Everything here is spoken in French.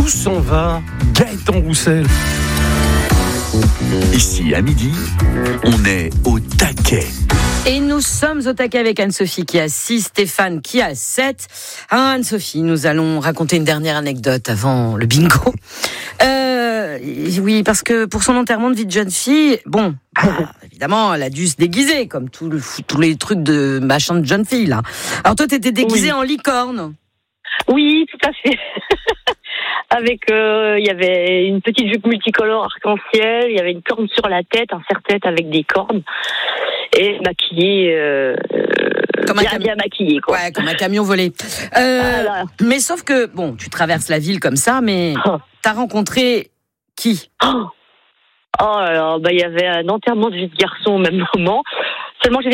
Où s'en va Gaëtan Roussel? Ici, à midi, on est au taquet. Et nous sommes au taquet avec Anne-Sophie qui a 6, Stéphane qui a 7. Anne-Sophie, nous allons raconter une dernière anecdote avant le bingo. Oui, parce que pour son enterrement de vie de jeune fille, évidemment, elle a dû se déguiser, comme tous les trucs de machin de jeune fille, là. Alors toi, t'étais déguisée en licorne. Oui, tout à fait. Avec, il y avait une petite jupe multicolore arc-en-ciel, il y avait une corne sur la tête, un serre-tête avec des cornes, et maquillée, bien maquillée, quoi. Ouais, comme un camion volé. Voilà. Mais sauf que, tu traverses la ville comme ça, mais t'as rencontré qui? Oh là là, il y avait un enterrement de vie de garçon au même moment. Seulement,